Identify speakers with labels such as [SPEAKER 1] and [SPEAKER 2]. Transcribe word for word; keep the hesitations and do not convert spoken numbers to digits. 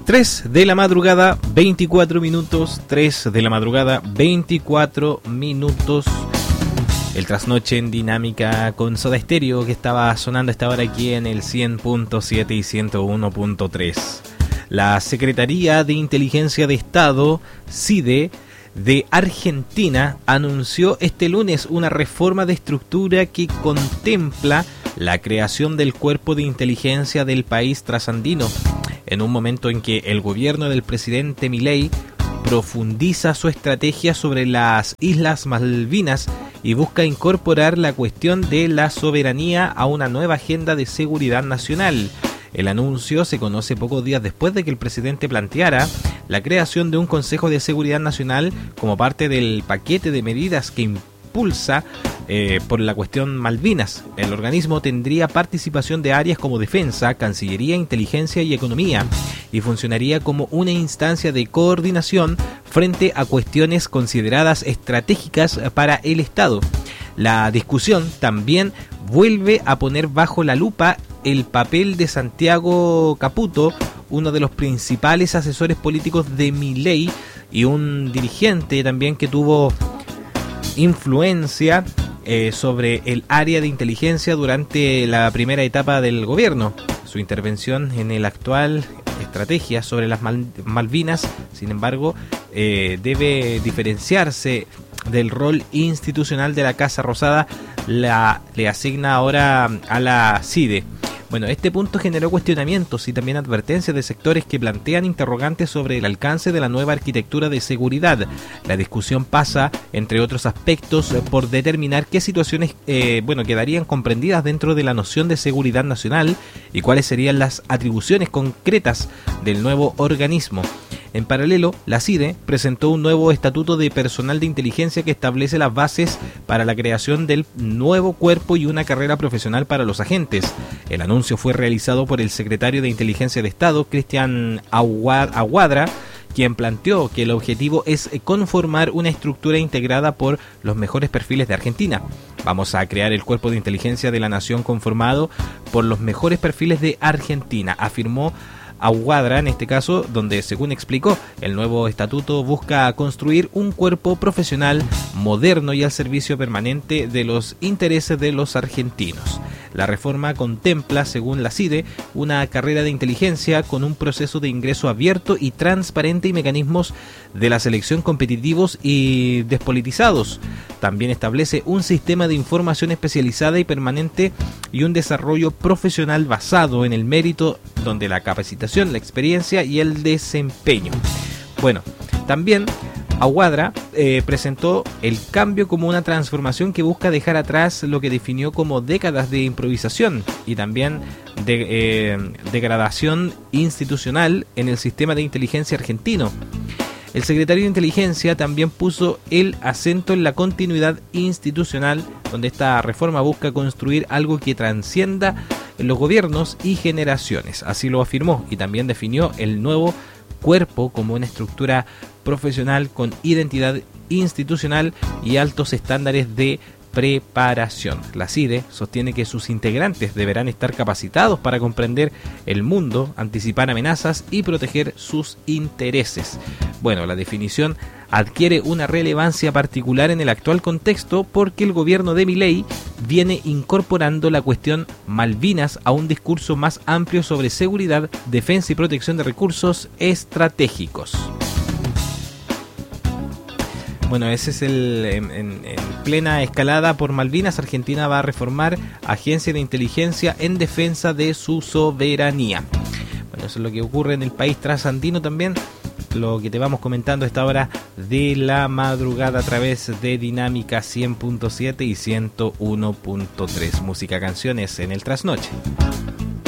[SPEAKER 1] tres de la madrugada, veinticuatro minutos. tres de la madrugada, veinticuatro minutos. El trasnoche en dinámica con Soda Stereo, que estaba sonando a esta hora aquí en el cien punto siete y ciento uno punto tres. La Secretaría de Inteligencia de Estado, C I D E, de Argentina, anunció este lunes una reforma de estructura que contempla la creación del cuerpo de inteligencia del país trasandino, en un momento en que el gobierno del presidente Milei profundiza su estrategia sobre las Islas Malvinas y busca incorporar la cuestión de la soberanía a una nueva agenda de seguridad nacional. El anuncio se conoce pocos días después de que el presidente planteara la creación de un Consejo de Seguridad Nacional como parte del paquete de medidas que impulsa eh, por la cuestión Malvinas. El organismo tendría participación de áreas como defensa, cancillería, inteligencia y economía, y funcionaría como una instancia de coordinación frente a cuestiones consideradas estratégicas para el Estado. La discusión también vuelve a poner bajo la lupa el papel de Santiago Caputo, uno de los principales asesores políticos de Milei y un dirigente también que tuvo influencia eh, sobre el área de inteligencia durante la primera etapa del gobierno. Su intervención en el actual estrategia sobre las Mal- Malvinas, sin embargo, eh, debe diferenciarse del rol institucional de la Casa Rosada. La, le asigna ahora a la C I D E. Bueno, este punto generó cuestionamientos y también advertencias de sectores que plantean interrogantes sobre el alcance de la nueva arquitectura de seguridad. La discusión pasa, entre otros aspectos, por determinar qué situaciones eh, bueno, quedarían comprendidas dentro de la noción de seguridad nacional y cuáles serían las atribuciones concretas del nuevo organismo. En paralelo, la C I D E presentó un nuevo estatuto de personal de inteligencia que establece las bases para la creación del nuevo cuerpo y una carrera profesional para los agentes. El anuncio fue realizado por el secretario de Inteligencia de Estado, Cristian Aguadra, quien planteó que el objetivo es conformar una estructura integrada por los mejores perfiles de Argentina. Vamos a crear el cuerpo de inteligencia de la nación conformado por los mejores perfiles de Argentina, afirmó Aguadra, en este caso, donde, según explicó, el nuevo estatuto busca construir un cuerpo profesional, moderno y al servicio permanente de los intereses de los argentinos. La reforma contempla, según la C I D E, una carrera de inteligencia con un proceso de ingreso abierto y transparente y mecanismos de la selección competitivos y despolitizados. También establece un sistema de información especializada y permanente y un desarrollo profesional basado en el mérito, donde la capacitación, la experiencia y el desempeño. Bueno, también Aguadra eh, presentó el cambio como una transformación que busca dejar atrás lo que definió como décadas de improvisación y también de eh, degradación institucional en el sistema de inteligencia argentino. El secretario de Inteligencia también puso el acento en la continuidad institucional, donde esta reforma busca construir algo que trascienda los gobiernos y generaciones. Así lo afirmó y también definió el nuevo cuerpo como una estructura profesional con identidad institucional y altos estándares de preparación. La C I D E sostiene que sus integrantes deberán estar capacitados para comprender el mundo, anticipar amenazas y proteger sus intereses. Bueno, la definición adquiere una relevancia particular en el actual contexto porque el gobierno de Milei viene incorporando la cuestión Malvinas a un discurso más amplio sobre seguridad, defensa y protección de recursos estratégicos. Bueno, ese es el en, en, en plena escalada por Malvinas. Argentina va a reformar agencia de inteligencia en defensa de su soberanía. Bueno, eso es lo que ocurre en el país trasandino también. Lo que te vamos comentando a esta hora de la madrugada a través de Dinámica cien punto siete y ciento uno punto tres. Música, canciones en el trasnoche.